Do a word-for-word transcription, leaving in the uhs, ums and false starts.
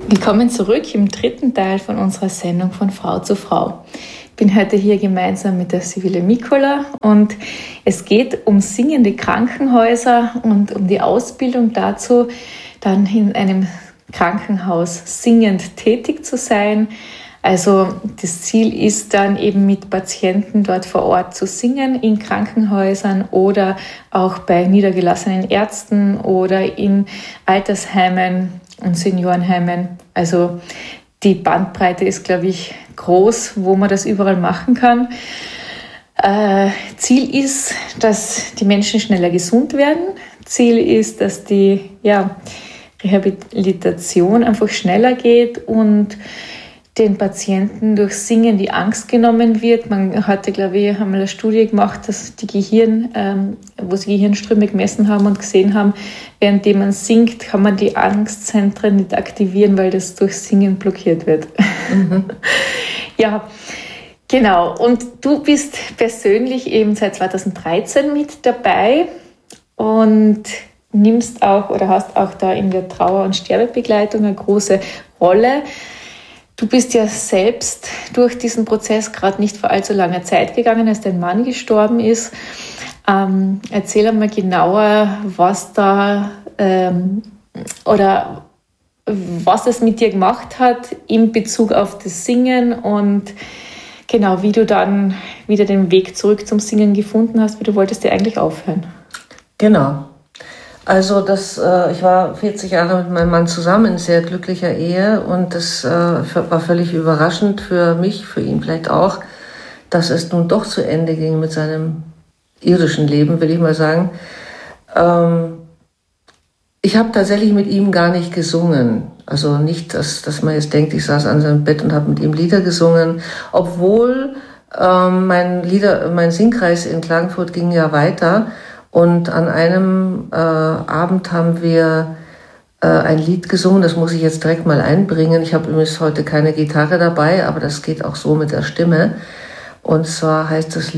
Willkommen zurück im dritten Teil von unserer Sendung von Frau zu Frau. Ich bin heute hier gemeinsam mit der Sibylle Mikkola und es geht um singende Krankenhäuser und um die Ausbildung dazu, dann in einem Krankenhaus singend tätig zu sein. Also das Ziel ist dann eben mit Patienten dort vor Ort zu singen in Krankenhäusern oder auch bei niedergelassenen Ärzten oder in Altersheimen und Seniorenheimen. Also die Bandbreite ist, glaube ich, groß, wo man das überall machen kann. Äh, Ziel ist, dass die Menschen schneller gesund werden. Ziel ist, dass die ja, Rehabilitation einfach schneller geht und den Patienten durch Singen die Angst genommen wird. Man hatte, glaube ich, einmal eine Studie gemacht, dass die Gehirn, ähm, wo sie Gehirnströme gemessen haben und gesehen haben, währenddem man singt, kann man die Angstzentren nicht aktivieren, weil das durch Singen blockiert wird. Mhm. Ja, genau. Und du bist persönlich eben seit zweitausenddreizehn mit dabei und nimmst auch oder hast auch da in der Trauer- und Sterbebegleitung eine große Rolle. Du bist ja selbst durch diesen Prozess gerade nicht vor allzu langer Zeit gegangen, als dein Mann gestorben ist. Ähm, erzähl einmal genauer, was da ähm, oder was es mit dir gemacht hat in Bezug auf das Singen und genau, wie du dann wieder den Weg zurück zum Singen gefunden hast, weil du wolltest ja eigentlich aufhören. Genau. Also das, äh, ich war vierzig Jahre mit meinem Mann zusammen in sehr glücklicher Ehe und das äh, war völlig überraschend für mich, für ihn vielleicht auch, dass es nun doch zu Ende ging mit seinem irdischen Leben, will ich mal sagen. Ähm, ich habe tatsächlich mit ihm gar nicht gesungen. Also nicht, dass, dass man jetzt denkt, ich saß an seinem Bett und habe mit ihm Lieder gesungen, obwohl ähm, mein Lieder, mein Singkreis in Klagenfurt ging ja weiter. Und an einem äh, Abend haben wir äh, ein Lied gesungen, das muss ich jetzt direkt mal einbringen. Ich habe übrigens heute keine Gitarre dabei, aber das geht auch so mit der Stimme. Und zwar heißt das